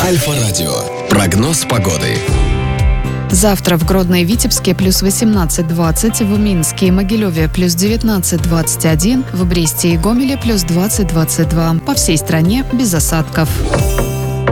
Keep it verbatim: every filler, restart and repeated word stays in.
Альфа-радио. Прогноз погоды. Завтра в Гродно и Витебске плюс восемнадцать двадцать, в Минске и Могилеве плюс девятнадцать двадцать один, в Бресте и Гомеле плюс двадцать двадцать два. По всей стране без осадков.